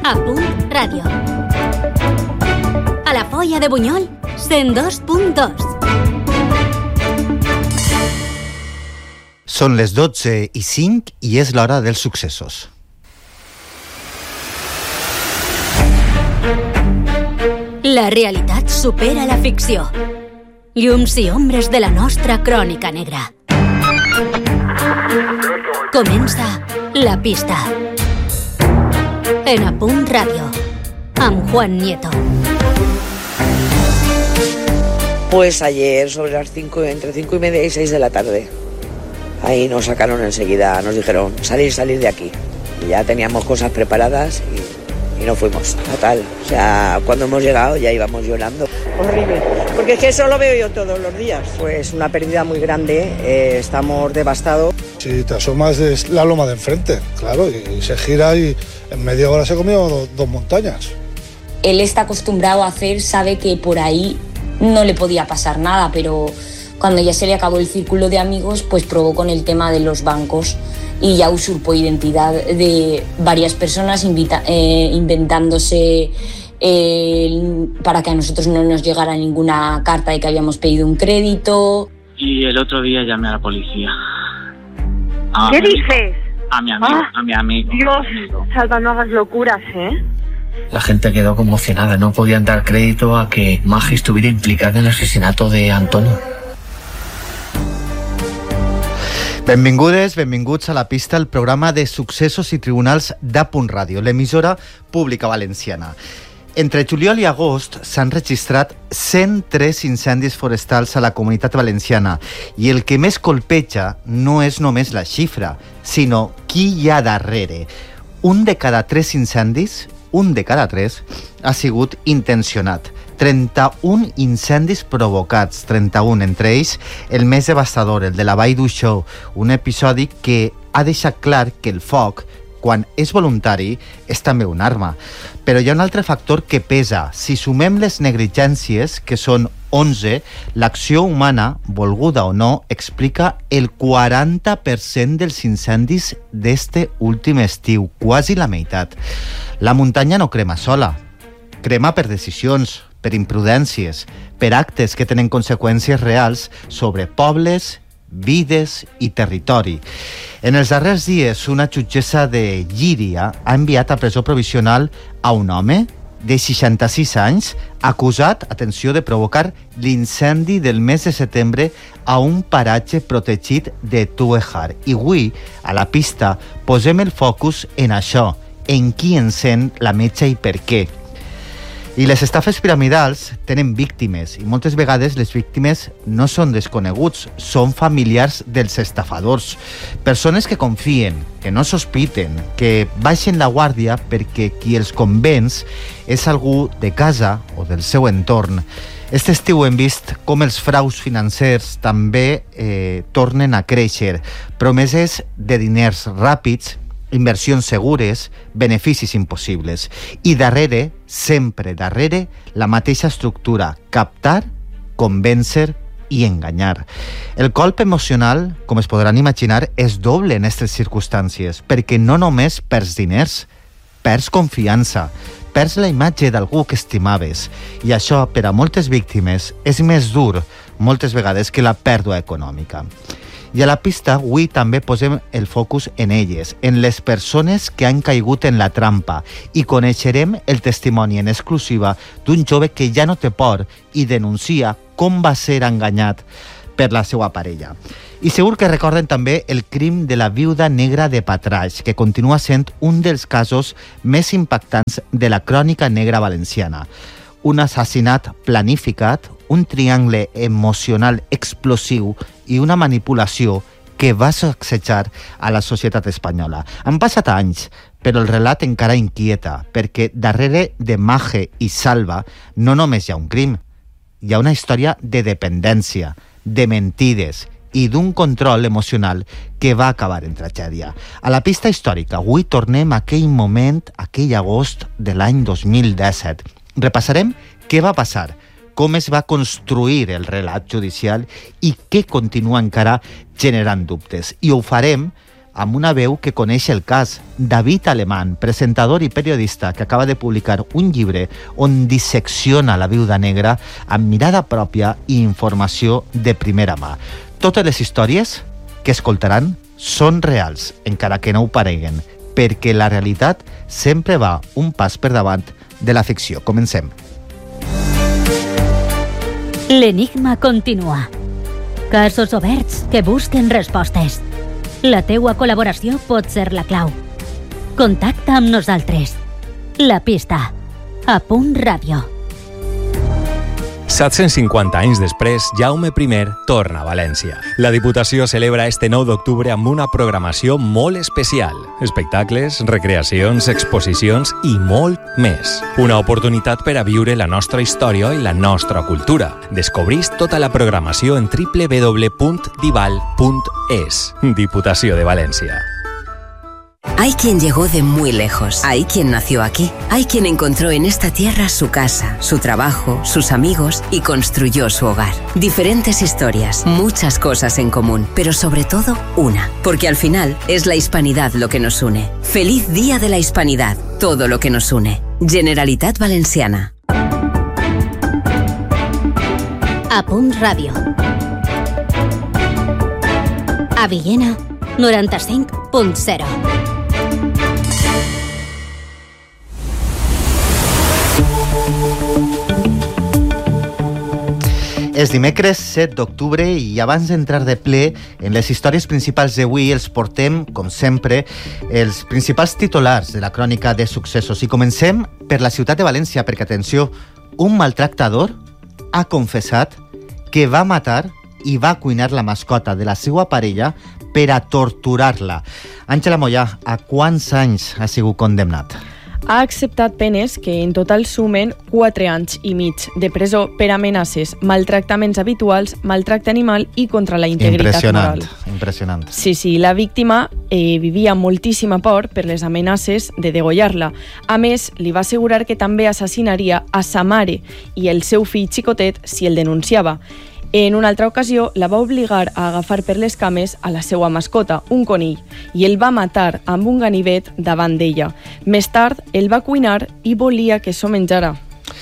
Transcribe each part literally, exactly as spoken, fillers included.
A Punt Ràdio. A la Foia de Bunyol, cent dos punt dos. Són les dotze i cinc i és l'hora dels successos. La realitat supera la ficció. Llums i ombres de la nostra crònica negra. Comença La Pista. En A Punt Ràdio, amb Juan Nieto. Pues ayer sobre las cinco, entre cinco y media y seis de la tarde. Ahí nos sacaron enseguida, nos dijeron, salir, salir de aquí. Y ya teníamos cosas preparadas y, y no fuimos. Fatal. O sea, cuando hemos llegado ya íbamos llorando. Horrible, porque es que eso lo veo yo todos los días. Pues una pérdida muy grande, eh, estamos devastados. Si te asomas es la loma de enfrente, claro, y, y se gira y en media hora se comió do, dos montañas. Él está acostumbrado a hacer, sabe que por ahí no le podía pasar nada, pero cuando ya se le acabó el círculo de amigos, pues probó con el tema de los bancos y ya usurpó identidad de varias personas invita, eh, inventándose eh, para que a nosotros no nos llegara ninguna carta de que habíamos pedido un crédito. Y el otro día llamé a la policía. A ¿Qué mi dices? Amigo, a mi amigo, ah, a mi amigo. Dios, amigo. Salva, no hagas locuras, ¿eh? La gente quedó conmocionada, no podían dar crédito a que Magi estuviera implicada en el asesinato de Antonio. Benvingudes, benvinguts a La Pista, el programa de successos i tribunals d'A Punt Ràdio, l'emissora pública valenciana. Entre juliol i agost s'han registrat cent tres incendis forestals a la comunitat valenciana i el que més colpeja no és només la xifra, sinó qui hi ha darrere. Un de cada tres incendis, un de cada tres, ha sigut intencionat. trenta-un incendis provocats, trenta-un, entre ells el més devastador, el de la Vall d'Uixó, un episodi que ha deixat clar que el foc, quan és voluntari, és també una arma. Però hi ha un altre factor que pesa. Si sumem les negligències, que són onze, l'acció humana, volguda o no, explica el quaranta per cent dels incendis d'este últim estiu, quasi la meitat. La muntanya no crema sola, crema per decisions, per imprudències, per actes que tenen conseqüències reals sobre pobles, vides i territori. En els darrers dies, una jutgessa de Llíria ha enviat a presó provisional a un home de seixanta-sis anys acusat, atenció, de provocar l'incendi del mes de setembre a un paratge protegit de Tuejar. I avui, a La Pista, posem el focus en això, en qui encén la metxa i per què. I les estafes piramidals tenen víctimes i moltes vegades les víctimes no són desconeguts, són familiars dels estafadors. Persones que confien, que no sospiten, que baixen la guàrdia perquè qui els convenç és algú de casa o del seu entorn. Aquest estiu hem vist com els fraus financers també eh, tornen a créixer. Promeses de diners ràpids, inversions segures, beneficis impossibles. I darrere, sempre darrere, la mateixa estructura: captar, convèncer i enganyar. El colp emocional, com es podran imaginar, és doble en aquestes circumstàncies, perquè no només perds diners, perds confiança, perds la imatge d'algú que estimaves. I això, per a moltes víctimes, és més dur, moltes vegades, que la pèrdua econòmica. I a La Pista avui també posem el focus en elles, en les persones que han caigut en la trampa, i coneixerem el testimoni en exclusiva d'un jove que ja no té por i denuncia com va ser enganyat per la seva parella. I segur que recorden també el crim de la viuda negra de Patraix, que continua sent un dels casos més impactants de la crònica negra valenciana. Un assassinat planificat, un triangle emocional explosiu i una manipulació que va sacsejar a la societat espanyola. Han passat anys, però el relat encara inquieta, perquè darrere de Mage i Salva no només hi ha un crim, hi ha una història de dependència, de mentides i d'un control emocional que va acabar en tragèdia. A La Pista històrica, avui tornem a aquell moment, aquell agost de l'any dos mil disset. Repassarem què va passar, com es va construir el relat judicial i què continua encara generant dubtes. I ho farem amb una veu que coneix el cas, David Alemán, presentador i periodista que acaba de publicar un llibre on dissecciona la viuda negra amb mirada pròpia i informació de primera mà. Totes les històries que escoltaran són reals, encara que no ho pareguen, perquè la realitat sempre va un pas per davant de la ficció. Comencem. L'enigma continua. Casos oberts que busquen respostes. La teua col·laboració pot ser la clau. Contacta amb nosaltres. La pista. A Punt Ràdio. set-cents cinquanta anys després, Jaume I torna a València. La Diputació celebra este nou d'octubre amb una programació molt especial. Espectacles, recreacions, exposicions i molt més. Una oportunitat per a viure la nostra història i la nostra cultura. Descobrís tota la programació en doble u doble u doble u punt dival punt es. Diputació de València. Hay quien llegó de muy lejos, hay quien nació aquí, hay quien encontró en esta tierra su casa, su trabajo, sus amigos y construyó su hogar. Diferentes historias, muchas cosas en común, pero sobre todo una, porque al final es la hispanidad lo que nos une. Feliz Día de la Hispanidad, todo lo que nos une. Generalitat Valenciana. A Punt Ràdio. A Villena, noranta-cinc punt zero. És dimecres set d'octubre i abans d'entrar de ple en les històries principals d'avui els portem, com sempre, els principals titulars de la crònica de successos. I comencem per la ciutat de València, perquè, atenció, un maltractador ha confessat que va matar i va cuinar la mascota de la seva parella per a torturar-la. Àngela Mollà, a quants anys ha sigut condemnat? Ha acceptat penes que en total sumen quatre anys i mig de presó per amenaces, maltractaments habituals, maltracte animal i contra la integritat moral. Impressionant, impressionant. Sí, sí, la víctima eh, vivia moltíssima por per les amenaces de degollar-la. A més, li va assegurar que també assassinaria a sa mare i el seu fill xicotet si el denunciava. En una altra ocasió, la va obligar a agafar per les cames a la seva mascota, un conill, i el va matar amb un ganivet davant d'ella. Més tard, el va cuinar i volia que s'ho menjara.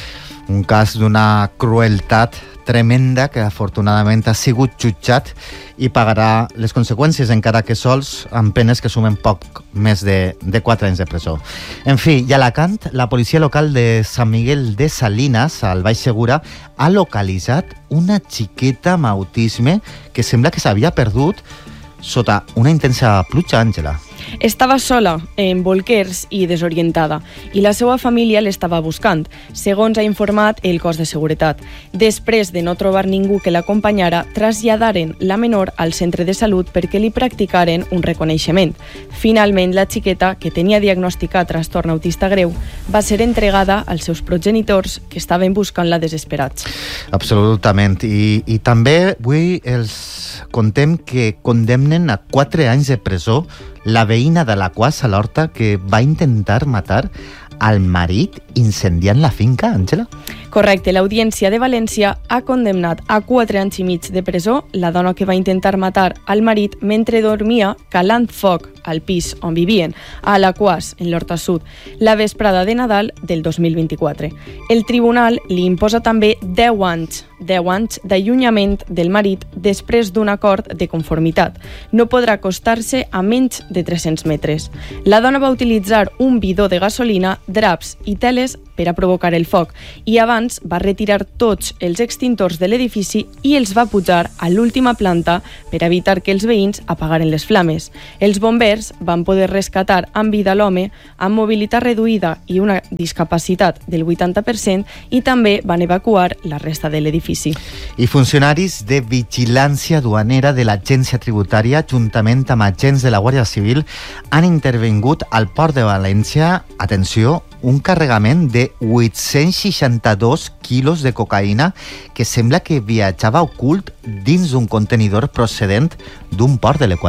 Un cas d'una crueltat tremenda que afortunadament ha sigut jutjat i pagarà les conseqüències, encara que sols amb penes que sumen poc més de, de quatre anys de presó. En fi, i a Alacant, la policia local de Sant Miguel de Salines, al Baix Segura, ha localitzat una xiqueta amb autisme que sembla que s'havia perdut sota una intensa pluja, Àngela. Estava sola, en bolquers i desorientada, i la seva família l'estava buscant, segons ha informat el cos de seguretat. Després de no trobar ningú que l'acompanyara, traslladaren la menor al centre de salut perquè li practicaren un reconeixement. Finalment, la xiqueta, que tenia diagnosticat trastorn autista greu, va ser entregada als seus progenitors, que estaven buscant-la desesperats. Absolutament. I, i també avui els contem que condemnen a quatre anys de presó la veïna de l'Aquàs a l'Horta que va intentar matar al marit incendiant la finca, Àngela? Correcte, l'Audiència de València ha condemnat a quatre anys i mig de presó la dona que va intentar matar al marit mentre dormia calant foc al pis on vivien, a l'Aquàs, en l'Horta Sud, la vesprada de Nadal del dos mil vint-i-quatre. El tribunal li imposa també deu anys, deu anys d'allunyament del marit després d'un acord de conformitat. No podrà acostar-se a menys de tres-cents metres. La dona va utilitzar un bidó de gasolina, draps i teles per a provocar el foc i abans va retirar tots els extintors de l'edifici i els va pujar a l'última planta per evitar que els veïns apagaren les flames. Els bombers van poder rescatar amb vida l'home amb mobilitat reduïda i una discapacitat del vuitanta per cent i també van evacuar la resta de l'edifici. I funcionaris de vigilància duanera de l'Agència Tributària, juntament amb agents de la Guàrdia Civil, han intervingut al Port de València, atenció, un carregament de vuit-cents seixanta-dos quilos de cocaïna que sembla que viatjava ocult dins d'un contenidor procedent d'un port de l'Equador.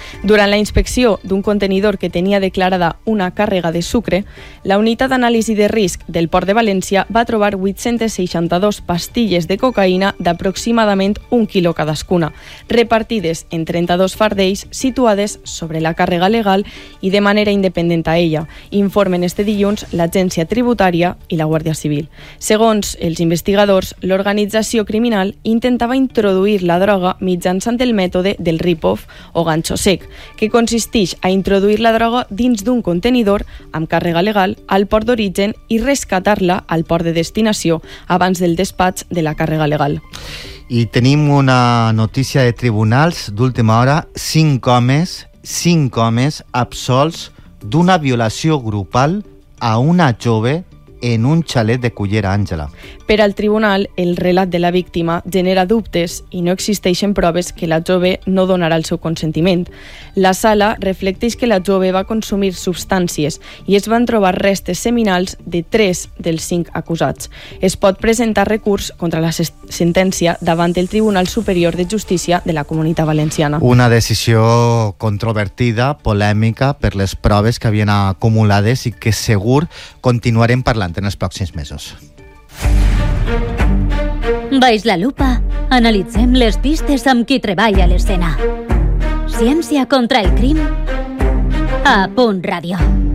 Durant la inspecció d'un contenidor que tenia declarada una càrrega de sucre, la unitat d'anàlisi de risc del Port de València va trobar vuit-centes seixanta-dos pastilles de cocaïna d'aproximadament un quilo cadascuna, repartides en trenta-dos fardells situades sobre la càrrega legal i de manera independent a ella, informen este dilluns l'Agència Tributària i la Guàrdia Civil. Segons els investigadors, l'organització criminal intentava introduir la droga mitjançant el mètode del rip-off o ganxo sec, que consisteix a introduir la droga dins d'un contenidor amb càrrega legal al port d'origen i rescatar-la al port de destinació abans del despatx de la càrrega legal. I tenim una notícia de tribunals d'última hora. Cinc homes, cinc homes absolts d'una violació grupal a una jove en un xalet de Cullera, Àngela. Per al tribunal, el relat de la víctima genera dubtes i no existeixen proves que la jove no donarà el seu consentiment. La sala reflecteix que la jove va consumir substàncies i es van trobar restes seminals de tres dels cinc acusats. Es pot presentar recurs contra la sentència davant el Tribunal Superior de Justícia de la Comunitat Valenciana. Una decisió controvertida, polèmica, per les proves que havien acumulades i que segur continuarem parlant en els pròxims mesos. Baix la lupa, analitzem les pistes amb qui treballa a l'escena. Ciència contra el crim a Punt Ràdio.